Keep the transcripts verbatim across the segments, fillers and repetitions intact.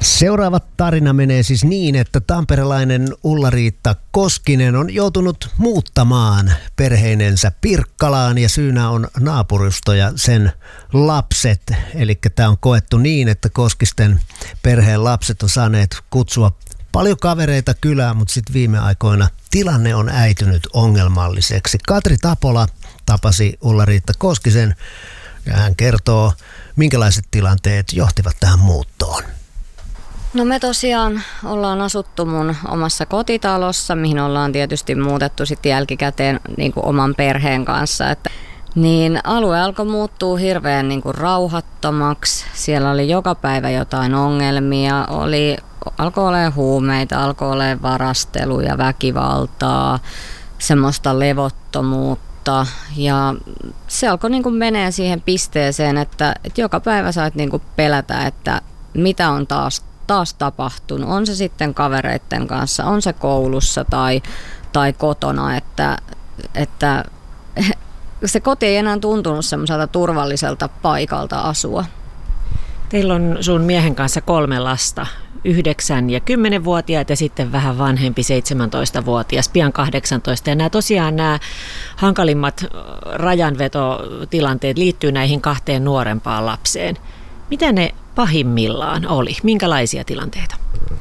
Seuraava tarina menee siis niin, että tamperelainen Ulla-Riitta Koskinen on joutunut muuttamaan perheinensä Pirkkalaan ja syynä on naapurusto ja sen lapset. Eli tämä on koettu niin, että Koskisten perheen lapset on saaneet kutsua paljon kavereita kylään, mutta sitten viime aikoina tilanne on äitynyt ongelmalliseksi. Katri Tapola tapasi Ulla-Riitta Koskisen ja hän kertoo, minkälaiset tilanteet johtivat tähän muuttoon. No me tosiaan ollaan asuttu mun omassa kotitalossa, mihin ollaan tietysti muutettu sitten jälkikäteen niin kuin oman perheen kanssa. Että, niin alue alkoi muuttua hirveän niin kuin rauhattomaksi. Siellä oli joka päivä jotain ongelmia, oli, alkoi olemaan huumeita, alkoi olemaan varasteluja, väkivaltaa, semmoista levottomuutta. Ja se alkoi niin kuin menee siihen pisteeseen, että, että joka päivä sait niin kuin pelätä, että mitä on taas taas tapahtunut. On se sitten kavereiden kanssa, on se koulussa tai, tai kotona, että, että se koti ei enää tuntunut semmoiselta turvalliselta paikalta asua. Teillä on sun miehen kanssa kolme lasta, yhdeksän- ja kymmenvuotiaat ja sitten vähän vanhempi seitsemäntoistavuotias, pian kahdeksantoista. Ja nämä tosiaan nämä hankalimmat rajanvetotilanteet liittyy näihin kahteen nuorempaan lapseen. Mitä ne pahimmillaan oli? Minkälaisia tilanteita?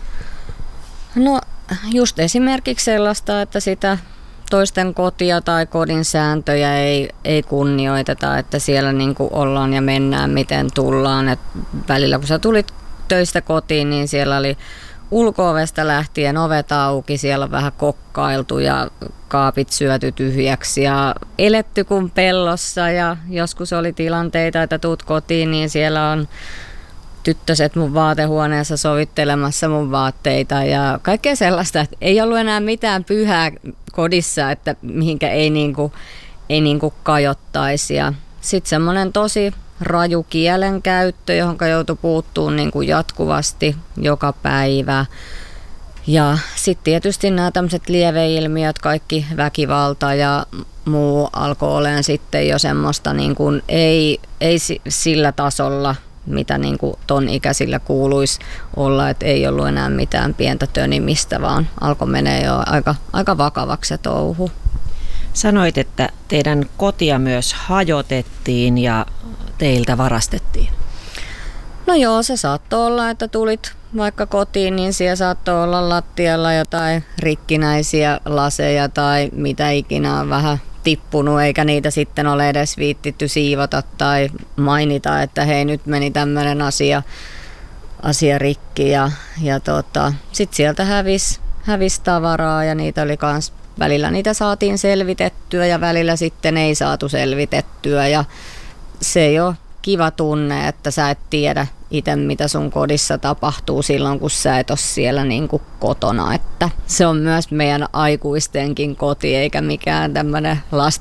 No just esimerkiksi sellaista, että sitä toisten kotia tai kodin sääntöjä ei, ei kunnioiteta, että siellä niin kuin ollaan ja mennään miten tullaan. Et välillä kun sä tulit töistä kotiin, niin siellä oli ulko-ovesta lähtien ovet auki, siellä on vähän kokkailtu ja kaapit syöty tyhjäksi ja eletty kuin pellossa ja joskus oli tilanteita, että tuut kotiin, niin siellä on tyttöset mun vaatehuoneessa sovittelemassa mun vaatteita ja kaikkea sellaista, että ei ollut enää mitään pyhää kodissa, että mihinkä ei niinku, ei niinku kajottaisi. Ja sitten semmoinen tosi raju kielenkäyttö, johon joutui puuttumaan niinku jatkuvasti joka päivä. Ja sitten tietysti nämä tämmöiset lieveilmiöt, kaikki väkivalta ja muu alkoi olemaan sitten jo semmoista niin kuin ei, ei sillä tasolla, mitä niin kuin ton ikäisillä kuuluisi olla, että ei ollut enää mitään pientä tönimistä, vaan alkoi menee jo aika, aika vakavaksi se touhu. Sanoit, että teidän kotia myös hajotettiin ja teiltä varastettiin. No joo, se saattoi olla, että tulit vaikka kotiin, niin siellä saattoi olla lattialla jotain rikkinäisiä laseja tai mitä ikinä on vähän tippunut, eikä niitä sitten ole edes viittitty siivota tai mainita, että hei, nyt meni tämmöinen asia, asia rikki. Ja, ja tota, sitten sieltä hävisi hävis tavaraa ja niitä oli kans, välillä niitä saatiin selvitettyä ja välillä sitten ei saatu selvitettyä. Ja se ei ole kiva tunne, että sä et tiedä itse, mitä sun kodissa tapahtuu silloin, kun sä et ole siellä niin kuin kotona. Että se on myös meidän aikuistenkin koti, eikä mikään tämmöinen lasten